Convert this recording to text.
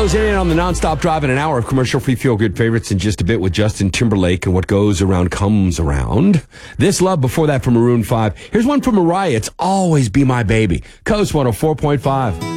Closing in on the nonstop drive in an hour of commercial-free feel-good favorites in just a bit with Justin Timberlake and What Goes Around Comes Around. This Love before that from Maroon 5. Here's one from Mariah. It's Always Be My Baby. Coast 104.5.